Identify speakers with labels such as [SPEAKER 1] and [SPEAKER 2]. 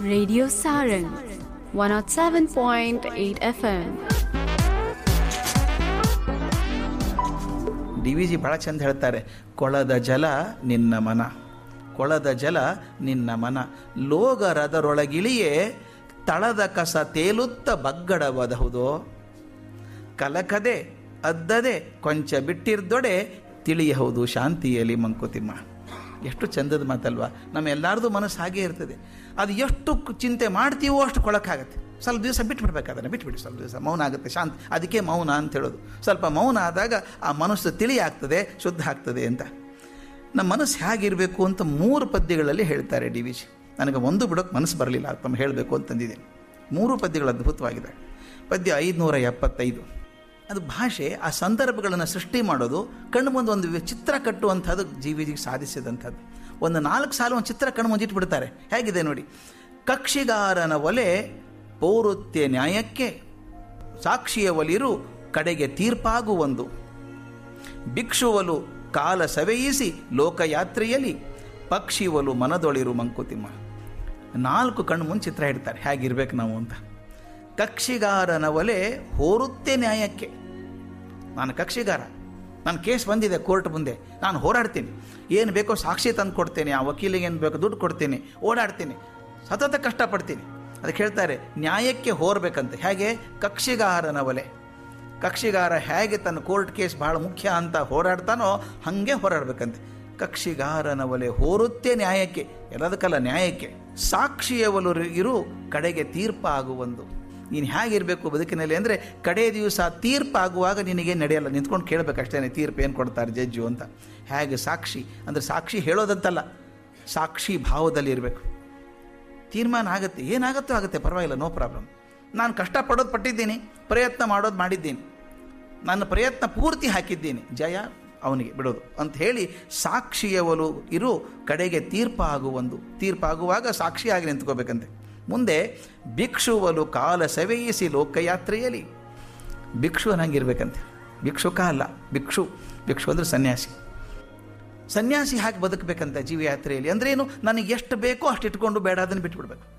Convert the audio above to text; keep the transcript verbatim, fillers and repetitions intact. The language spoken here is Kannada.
[SPEAKER 1] Radio Sarang one oh seven point eight F M.
[SPEAKER 2] D V G ಭಾಳ ಚಂದ ಹೇಳ್ತಾರೆ, ಕೊಳದ ಜಲ ನಿನ್ನ ಮನ, ಕೊಳದ ಜಲ ನಿನ್ನ ಮನ, ಲೋಗರದರೊಳಗಿಳಿಯೇ ತಳದ ಕಸ ತೇಲುತ್ತ ಬಗ್ಗಡವದಹುದೋ, ಕಲಕದೆ ಅದ್ದದೆ ಕೊಂಚ ಬಿಟ್ಟಿರ್ದೊಡೆ ತಿಳಿಯಬಹುದು ಶಾಂತಿಯಲ್ಲಿ ಮಂಕುತಿಮ್ಮ. ಎಷ್ಟು ಚಂದದ ಮಾತಲ್ವಾ. ನಮ್ಮ ಎಲ್ಲರದು ಮನಸ್ಸು ಹಾಗೇ ಇರ್ತದೆ. ಅದು ಎಷ್ಟು ಚಿಂತೆ ಮಾಡ್ತೀವೋ ಅಷ್ಟು ಕೊಳಕಾಗತ್ತೆ. ಸ್ವಲ್ಪ ದಿವಸ ಬಿಟ್ಬಿಡ್ಬೇಕು, ಅದನ್ನು ಬಿಟ್ಬಿಡಿ, ಸ್ವಲ್ಪ ದಿವಸ ಮೌನ ಆಗುತ್ತೆ, ಶಾಂತಿ. ಅದಕ್ಕೆ ಮೌನ ಅಂತ ಹೇಳೋದು. ಸ್ವಲ್ಪ ಮೌನ ಆದಾಗ ಆ ಮನಸ್ಸು ತಿಳಿ ಆಗ್ತದೆ, ಶುದ್ಧ ಆಗ್ತದೆ ಅಂತ. ನಮ್ಮ ಮನಸ್ಸು ಹೇಗಿರಬೇಕು ಅಂತ ಮೂರು ಪದ್ಯಗಳಲ್ಲಿ ಹೇಳ್ತಾರೆ ಡಿ ವಿ ಜಿ. ನನಗೆ ಒಂದು ಬಿಡೋಕ್ಕೆ ಮನಸ್ಸು ಬರಲಿಲ್ಲ, ತಮ್ಮ ಹೇಳಬೇಕು ಅಂತಂದಿದ್ದೀನಿ. ಮೂರು ಪದ್ಯಗಳು ಅದ್ಭುತವಾಗಿದೆ. ಪದ್ಯ ಐದುನೂರ ಎಪ್ಪತ್ತೈದು, ಅದು ಭಾಷೆ, ಆ ಸಂದರ್ಭಗಳನ್ನು ಸೃಷ್ಟಿ ಮಾಡೋದು, ಕಣ್ಣು ಮುಂದೆ ಒಂದು ಚಿತ್ರ ಕಟ್ಟುವಂಥದ್ದು ಜಿ ವಿ ಜಿಗೆ ಸಾಧಿಸಿದಂಥದ್ದು. ಒಂದು ನಾಲ್ಕು ಸಾಲ ಒಂದು ಚಿತ್ರ ಕಣ್ಣು ಮುಂದೆ ಇಟ್ಬಿಡ್ತಾರೆ. ಹೇಗಿದೆ ನೋಡಿ: ಕಕ್ಷಿಗಾರನ ಒಲೆ ಪೌರುತ್ಯ ನ್ಯಾಯಕ್ಕೆ, ಸಾಕ್ಷಿಯ ಒಲಿರು ಕಡೆಗೆ ತೀರ್ಪಾಗುವೊಂದು, ಭಿಕ್ಷುವಲು ಕಾಲ ಸವೆಯಿಸಿ ಲೋಕಯಾತ್ರೆಯಲ್ಲಿ, ಪಕ್ಷಿವಲು ಮನದೊಳಿರು ಮಂಕುತಿಮ್ಮ. ನಾಲ್ಕು ಕಣ್ಣು ಮುಂದೆ ಚಿತ್ರ ಇಡ್ತಾರೆ, ಹೇಗಿರ್ಬೇಕು ನಾವು ಅಂತ. ಕಕ್ಷಿಗಾರನ ಒಲೆ ಹೋರುತ್ತೆ ನ್ಯಾಯಕ್ಕೆ. ನಾನು ಕಕ್ಷಿಗಾರ, ನನ್ನ ಕೇಸ್ ಬಂದಿದೆ ಕೋರ್ಟ್ ಮುಂದೆ, ನಾನು ಹೋರಾಡ್ತೀನಿ, ಏನು ಬೇಕೋ ಸಾಕ್ಷಿ ತಂದು ಕೊಡ್ತೇನೆ, ಆ ವಕೀಲಿಗೆ ಏನು ಬೇಕೋ ದುಡ್ಡು ಕೊಡ್ತೀನಿ, ಓಡಾಡ್ತೀನಿ, ಸತತ ಕಷ್ಟಪಡ್ತೀನಿ. ಅದಕ್ಕೆ ಹೇಳ್ತಾರೆ ನ್ಯಾಯಕ್ಕೆ ಹೋರ್ಬೇಕಂತೆ. ಹೇಗೆ? ಕಕ್ಷಿಗಾರನ ಒಲೆ. ಕಕ್ಷಿಗಾರ ಹೇಗೆ ತನ್ನ ಕೋರ್ಟ್ ಕೇಸ್ ಬಹಳ ಮುಖ್ಯ ಅಂತ ಹೋರಾಡ್ತಾನೋ ಹಾಗೆ ಹೋರಾಡಬೇಕಂತೆ. ಕಕ್ಷಿಗಾರನ ಒಲೆ ಹೋರುತ್ತೆ ನ್ಯಾಯಕ್ಕೆ, ಎಲ್ಲದಕ್ಕಲ್ಲ ನ್ಯಾಯಕ್ಕೆ. ಸಾಕ್ಷಿಯ ಒಲು ಇರು ಕಡೆಗೆ ತೀರ್ಪಾಗುವೊಂದು. ನೀನು ಹೇಗಿರಬೇಕು ಬದುಕಿನಲ್ಲಿ ಅಂದರೆ, ಕಡೆ ದಿವಸ ತೀರ್ಪಾಗುವಾಗ ನಿನಗೆ ನಡೆಯಲ್ಲ, ನಿಂತ್ಕೊಂಡು ಕೇಳಬೇಕಷ್ಟೇ ತೀರ್ಪು ಏನು ಕೊಡ್ತಾರೆ ಜಡ್ಜು ಅಂತ. ಹೇಗೆ ಸಾಕ್ಷಿ ಅಂದರೆ ಸಾಕ್ಷಿ ಹೇಳೋದಂತಲ್ಲ, ಸಾಕ್ಷಿ ಭಾವದಲ್ಲಿ ಇರಬೇಕು. ತೀರ್ಮಾನ ಆಗುತ್ತೆ, ಏನಾಗುತ್ತೋ ಆಗುತ್ತೆ, ಪರವಾಗಿಲ್ಲ, ನೋ ಪ್ರಾಬ್ಲಮ್. ನಾನು ಕಷ್ಟಪಡೋದು ಪಟ್ಟಿದ್ದೀನಿ, ಪ್ರಯತ್ನ ಮಾಡೋದು ಮಾಡಿದ್ದೀನಿ, ನನ್ನ ಪ್ರಯತ್ನ ಪೂರ್ತಿ ಹಾಕಿದ್ದೀನಿ, ಜಯ ಅವನಿಗೆ ಬಿಡೋದು ಅಂತ ಹೇಳಿ ಸಾಕ್ಷಿಯವಲು ಇರು ಕಡೆಗೆ ತೀರ್ಪಾಗುವೊಂದು. ತೀರ್ಪಾಗುವಾಗ ಸಾಕ್ಷಿಯಾಗಿ ನಿಂತ್ಕೋಬೇಕಂತೆ. ಮುಂದೆ ಭಿಕ್ಷುವಲು ಕಾಲ ಸವೆಯಿಸಿ ಲೋಕಯಾತ್ರೆಯಲ್ಲಿ. ಭಿಕ್ಷು ಅನ್ನಂಗಿರ್ಬೇಕಂತೆ, ಭಿಕ್ಷುಕ ಅಲ್ಲ, ಭಿಕ್ಷು. ಭಿಕ್ಷು ಅಂದರೆ ಸನ್ಯಾಸಿ. ಸನ್ಯಾಸಿ ಹಾಕಿ ಬದುಕಬೇಕಂತ ಜೀವಯಾತ್ರೆಯಲ್ಲಿ. ಅಂದ್ರೇನು? ನನಗೆ ಎಷ್ಟು ಬೇಕೋ ಅಷ್ಟು ಇಟ್ಕೊಂಡು ಬೇಡ ಅದನ್ನು ಬಿಟ್ಬಿಡ್ಬೇಕು.